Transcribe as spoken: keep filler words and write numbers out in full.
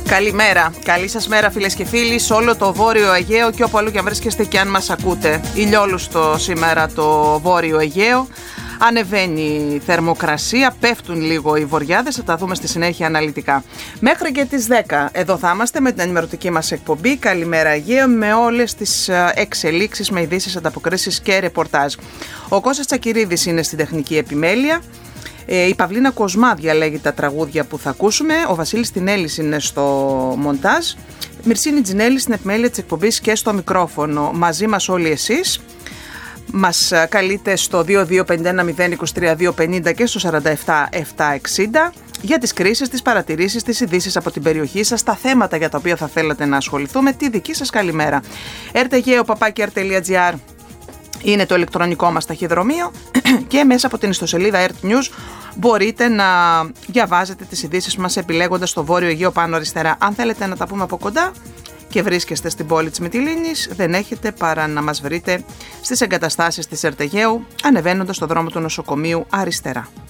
Καλημέρα. Καλή σας μέρα, φίλες και φίλοι, σε όλο το Βόρειο Αιγαίο και όπου αλλού και αν βρίσκεστε και αν μας ακούτε. Ηλιόλουστο σήμερα το Βόρειο Αιγαίο. Ανεβαίνει η θερμοκρασία, πέφτουν λίγο οι βοριάδες, θα τα δούμε στη συνέχεια αναλυτικά. Μέχρι και τις δέκα εδώ θα είμαστε με την ενημερωτική μας εκπομπή Καλημέρα Αιγαίο, με όλες τις εξελίξεις, με ειδήσεις, ανταποκρίσεις και ρεπορτάζ. Ο Κώστας Τσακυρίδης είναι στην τεχνική επιμέλεια. Η Παυλίνα Κοσμά διαλέγει τα τραγούδια που θα ακούσουμε. Ο Βασίλης Τινέλης είναι στο μοντάζ. Μυρσίνη Τζινέλη στην επιμέλεια της εκπομπής και στο μικρόφωνο. Μαζί μας όλοι εσείς. Μας καλείτε στο δύο δύο πέντε ένα μηδέν δύο τρία δύο πενήντα και στο σαράντα επτά επτακόσια εξήντα για τις κρίσεις, τις παρατηρήσεις, τις ειδήσεις από την περιοχή σας, τα θέματα για τα οποία θα θέλατε να ασχοληθούμε, τη δική σας καλημέρα. ερτεγέο παπάκι αρ τελεία τζι άρ είναι το ηλεκτρονικό μας ταχυδρομείο και μέσα από την ιστοσελίδα ΕΡΤ News μπορείτε να διαβάζετε τις ειδήσεις μας επιλέγοντας το Βόρειο Αιγαίο πάνω αριστερά. Αν θέλετε να τα πούμε από κοντά και βρίσκεστε στην πόλη της Μυτιλήνης, δεν έχετε παρά να μας βρείτε στις εγκαταστάσεις της ερτεγέου ανεβαίνοντας στο δρόμο του νοσοκομείου αριστερά.